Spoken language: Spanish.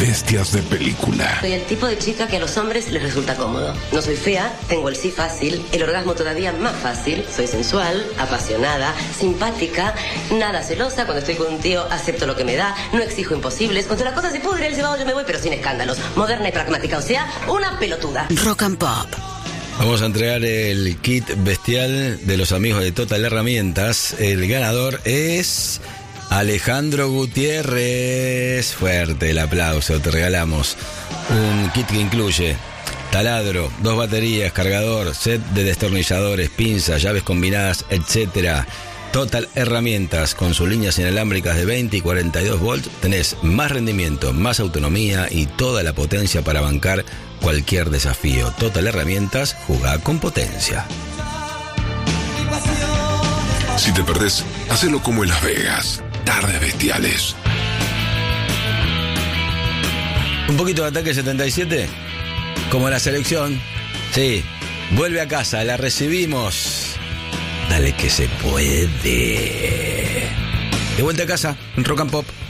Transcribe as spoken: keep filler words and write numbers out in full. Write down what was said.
Bestias de película. Soy el tipo de chica que a los hombres les resulta cómodo. No soy fea, tengo el sí fácil, el orgasmo todavía más fácil, soy sensual, apasionada, simpática, nada celosa. Cuando estoy con un tío acepto lo que me da, no exijo imposibles. Cuando la cosa se pudre, él se va o yo me voy, pero sin escándalos. Moderna y pragmática, o sea, una pelotuda. Rock and Pop. Vamos a entregar el kit bestial de los amigos de Total Herramientas. El ganador es Alejandro Gutiérrez. Fuerte el aplauso, te regalamos un kit que incluye taladro, dos baterías, cargador, set de destornilladores, pinzas, llaves combinadas, etcétera. Total Herramientas, con sus líneas inalámbricas de veinte y cuarenta y dos volts, tenés más rendimiento, más autonomía y toda la potencia para bancar cualquier desafío. Total Herramientas, jugá con potencia. Si te perdés, hacelo como en Las Vegas. Tardes Bestiales. Un poquito de Ataque setenta y siete, como la selección. Sí, vuelve a casa, la recibimos. Dale que se puede. De vuelta a casa, en Rock and Pop.